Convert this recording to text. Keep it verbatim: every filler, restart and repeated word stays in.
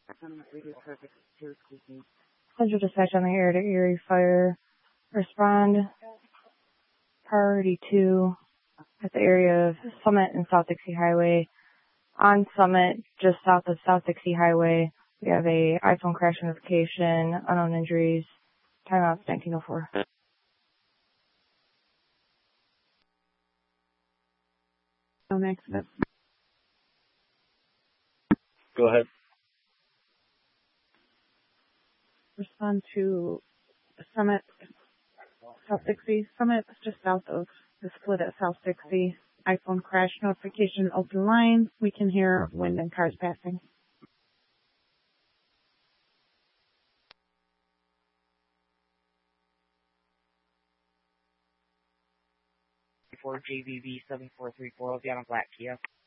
Central dispatch on the air to Erie Fire. Respond. Priority two at the area of Summit and South Dixie Highway. On Summit, just south of South Dixie Highway, we have a iPhone crash notification, unknown injuries, timeout nineteen oh four. No accident. Go ahead. Respond to Summit, South Dixie. Summit, just south of the split at South Dixie. iPhone crash notification, open line. We can hear wind and cars passing. For J V B seven four three four, will be on a black Kia.